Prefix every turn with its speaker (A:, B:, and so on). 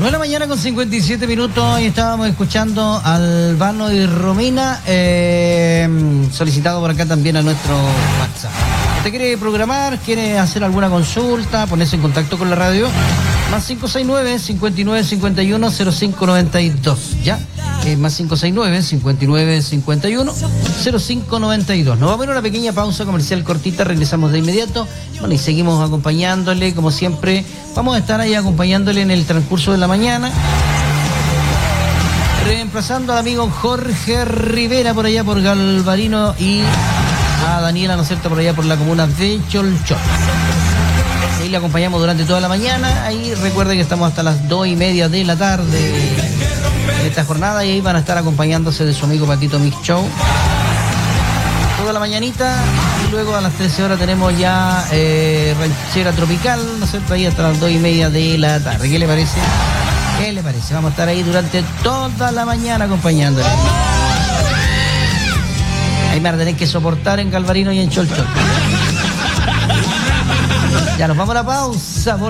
A: 9 de la mañana con 57 minutos y estábamos escuchando a Albano y Romina, solicitado por acá también a nuestro WhatsApp. ¿Usted quiere programar? ¿Quiere hacer alguna consulta? Ponerse en contacto con la radio. Más 569-5951-0592. ¿Ya? Más 569-5951-0592. Nos vamos a ir a una pequeña pausa comercial cortita, regresamos de inmediato. Bueno, y seguimos acompañándole, como siempre. Vamos a estar ahí acompañándole en el transcurso de la mañana. Reemplazando al amigo Jorge Rivera por allá por Galvarino y a Daniela, ¿no es cierto?, por allá por la comuna de Cholchol. Ahí le acompañamos durante toda la mañana. Ahí recuerde que estamos hasta las 2:30 de la tarde en esta jornada y ahí van a estar acompañándose de su amigo Patito Mix Show toda la mañanita, y luego a las 13 horas tenemos ya ranchera tropical, ¿no es cierto?, ahí hasta las 2:30 de la tarde. ¿Qué le parece? ¿Qué le parece? Vamos a estar ahí durante toda la mañana acompañándole. Ahí me van a tener que soportar en Galvarino y en Cholchol. Ya nos vamos a la pausa.